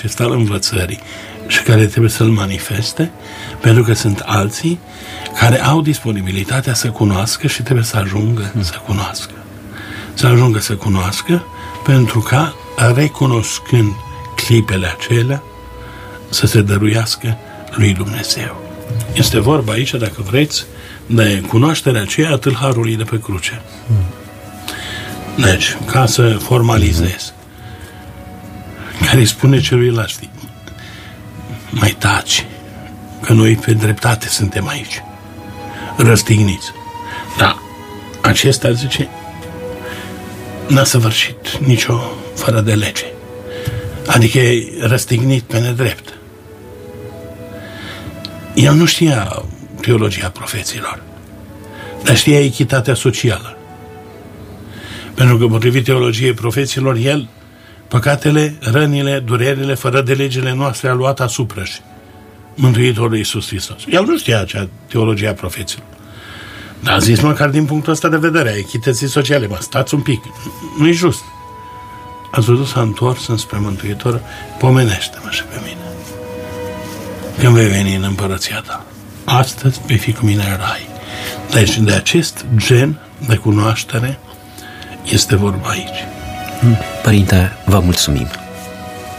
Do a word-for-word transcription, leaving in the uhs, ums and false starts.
acesta al învățării și care trebuie să-l manifeste, pentru că sunt alții care au disponibilitatea să cunoască și trebuie să ajungă mm. să cunoască. Să ajungă să cunoască pentru ca, recunoscând clipele acelea, să se dăruiască lui Dumnezeu. Este vorba aici, dacă vreți, de cunoașterea aceea a tâlharului de pe cruce. Mm. Deci, ca să formalizez, mm. care îi spune celuilalt, știi, mai taci, că noi pe dreptate suntem aici, răstigniți. Da, acesta, zice, n-a săvârșit nicio fără de lege. Adică e răstignit pe nedrept. El nu știa teologia profeților, dar știa echitatea socială. Pentru că, potrivit teologiei profeților, el, păcatele, rănile, durerile, fără de legile noastre, a luat asupra și Mântuitorul Iisus Hristos. El nu știa acea teologia profeților. Dar a zis măcar din punctul ăsta de vedere, a echității sociale, mă, stați un pic, nu-i just. Ați văzut, s-a întors înspre Mântuitor, pomenește-mă și pe mine când vei veni în împărăția ta. Astăzi vei fi cu mine în rai. Deci de acest gen de cunoaștere este vorba aici. Părinte, vă mulțumim.